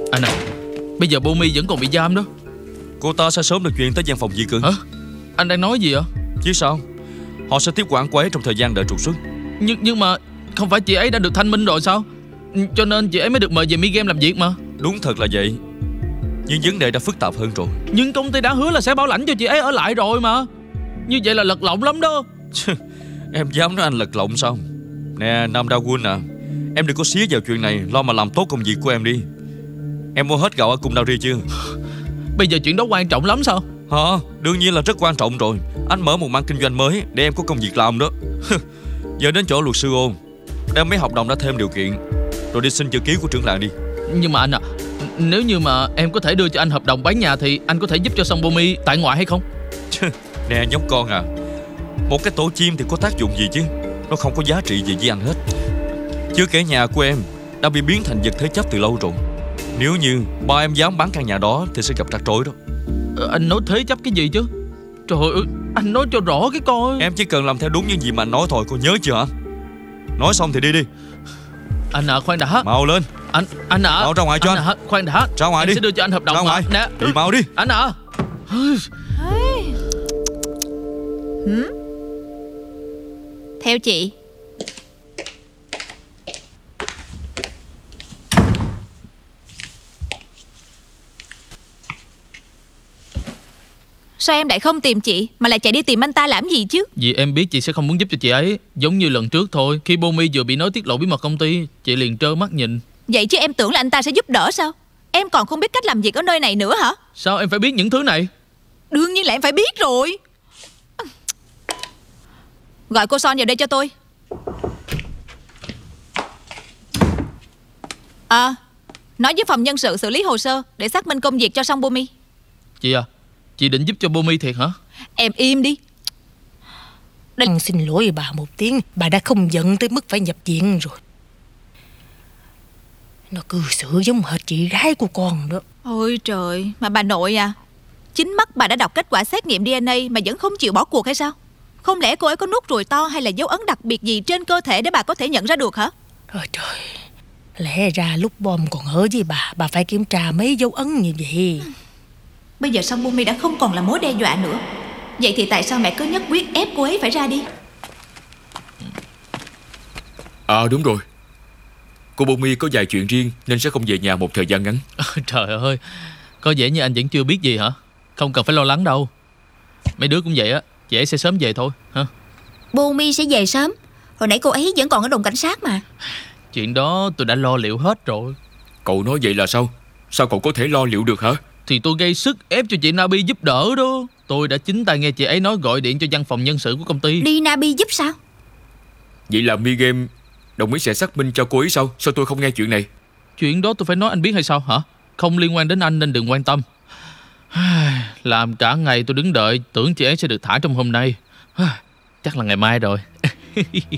Anh à, bây giờ Bomi vẫn còn bị giam đó. Cô ta sẽ sớm được chuyển tới văn phòng di cư. Hả? Anh đang nói gì ạ? Chứ sao? Họ sẽ tiếp quản cô ấy trong thời gian đợi trục xuất. Nhưng mà không phải chị ấy đã được thanh minh rồi sao? Cho nên chị ấy mới được mời về Mi Game làm việc mà. Đúng thật là vậy. Nhưng vấn đề đã phức tạp hơn rồi. Nhưng công ty đã hứa là sẽ bảo lãnh cho chị ấy ở lại rồi mà. Như vậy là lật lọng lắm đó. Em dám nói anh lật lọng sao? Nè Nam Da Won à, em đừng có xía vào chuyện này, lo mà làm tốt công việc của em đi. Em mua hết gạo ở cung Dauri chưa? Bây giờ chuyện đó quan trọng lắm sao? Hả? Đương nhiên là rất quan trọng rồi. Anh mở một mảng kinh doanh mới để em có công việc làm đó. Giờ đến chỗ luật sư ôn, đem mấy hợp đồng đã thêm điều kiện, rồi đi xin chữ ký của trưởng làng đi. Nhưng mà anh à, nếu như mà em có thể đưa cho anh hợp đồng bán nhà thì anh có thể giúp cho Song Bomi tại ngoại hay không? Nè nhóc con à, một cái tổ chim thì có tác dụng gì chứ? Nó không có giá trị gì với anh hết. Chưa kể nhà của em đã bị biến thành vật thế chấp từ lâu rồi. Nếu như ba em dám bán căn nhà đó thì sẽ gặp rắc rối đó. Anh nói thế chấp cái gì chứ? Trời ơi, anh nói cho rõ cái coi. Em chỉ cần làm theo đúng những gì mà anh nói thôi, cô nhớ chưa hả? Nói xong thì đi đi. Anh à, khoan đã. Mau lên. Anh à. Mau ra ngoài cho anh. Khoan đã. Ra ngoài em đi. Sẽ đưa cho anh hợp đồng ra ngoài. nè. Đi mau đi. Anh à. Theo chị. Sao em lại không tìm chị mà lại chạy đi tìm anh ta làm gì chứ? Vì em biết chị sẽ không muốn giúp cho chị ấy. Giống như lần trước thôi, khi Bomi vừa bị nói tiết lộ bí mật công ty, chị liền trơ mắt nhìn. Vậy chứ em tưởng là anh ta sẽ giúp đỡ sao? Em còn không biết cách làm việc ở nơi này nữa hả? Sao em phải biết những thứ này? Đương nhiên là em phải biết rồi. Gọi cô Son vào đây cho tôi. Nói với phòng nhân sự xử lý hồ sơ để xác minh công việc cho xong Bomi. Chị à, chị định giúp cho Bomi thiệt hả? Em im đi. Xin lỗi bà một tiếng, bà đã không giận tới mức phải nhập viện rồi. Nó cư xử giống hệt chị gái của con đó. Ôi trời, mà bà nội à, chính mắt bà đã đọc kết quả xét nghiệm DNA mà vẫn không chịu bỏ cuộc hay sao? Không lẽ cô ấy có nốt ruồi to hay là dấu ấn đặc biệt gì trên cơ thể để bà có thể nhận ra được hả? Trời trời, lẽ ra lúc bom còn ở với bà phải kiểm tra mấy dấu ấn như vậy. Bây giờ Song Bomi đã không còn là mối đe dọa nữa. Vậy thì tại sao mẹ cứ nhất quyết ép cô ấy phải ra đi? Đúng rồi, cô Bomi có vài chuyện riêng nên sẽ không về nhà một thời gian ngắn. Trời ơi, có vẻ như anh vẫn chưa biết gì hả? Không cần phải lo lắng đâu. Mấy đứa cũng vậy á, chị ấy sẽ sớm về thôi hả? Bomi sẽ về sớm. Hồi nãy cô ấy vẫn còn ở đồn cảnh sát mà. Chuyện đó tôi đã lo liệu hết rồi. Cậu nói vậy là sao? Sao cậu có thể lo liệu được hả? Thì tôi gây sức ép cho chị Nabi giúp đỡ đó. Tôi đã chính tay nghe chị ấy nói gọi điện cho văn phòng nhân sự của công ty. Đi Nabi giúp sao? Vậy là Mi Game đồng ý sẽ xác minh cho cô ấy sao? Sao tôi không nghe chuyện này? Chuyện đó tôi phải nói anh biết hay sao hả? Không liên quan đến anh nên đừng quan tâm. Làm cả ngày tôi đứng đợi, tưởng chị ấy sẽ được thả trong hôm nay. Chắc là ngày mai rồi.